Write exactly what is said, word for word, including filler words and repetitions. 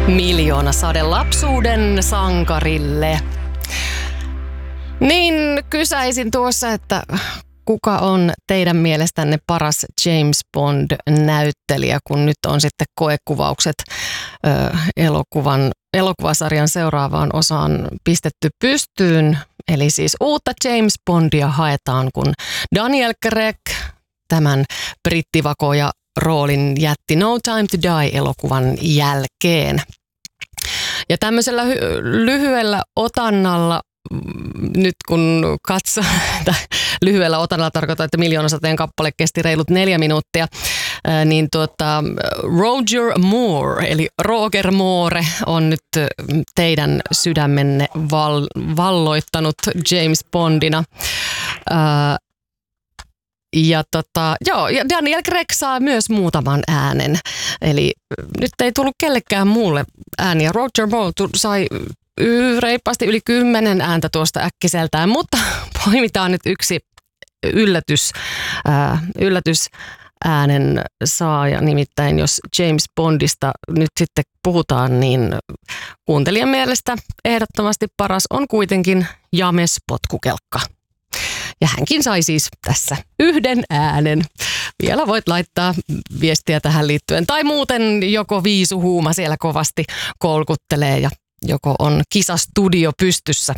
Miljoona sade lapsuuden sankarille. Niin kysäisin tuossa, että kuka on teidän mielestänne paras James Bond-näyttelijä, kun nyt on sitten koekuvaukset ö, elokuvan, elokuvasarjan seuraavaan osaan pistetty pystyyn. Eli siis uutta James Bondia haetaan, kun Daniel Craig tämän brittivakoja roolin jätti No Time to Die-elokuvan jälkeen. Ja tämmöisellä hy- lyhyellä otannalla, nyt kun katsoo, lyhyellä otannalla tarkoittaa, että Miljoonasateen kappale kesti reilut neljä minuuttia, niin tuota, Roger Moore, eli Roger Moore on nyt teidän sydämenne val- valloittanut James Bondina. Ja tota, joo, ja Daniel Craig saa myös muutaman äänen. Eli nyt ei tullut kellekään muulle ääniä. Roger Moore sai reippaasti yli kymmenen ääntä tuosta äkkiseltään, mutta poimitaan nyt yksi yllätys, ää, yllätysäänen saaja. Nimittäin jos James Bondista nyt sitten puhutaan, niin kuuntelijan mielestä ehdottomasti paras on kuitenkin James Potkukelkka. Ja hänkin sai siis tässä yhden äänen. Vielä voit laittaa viestiä tähän liittyen. Tai muuten joko Viisu Huuma siellä kovasti kolkuttelee ja joko on kisastudio pystyssä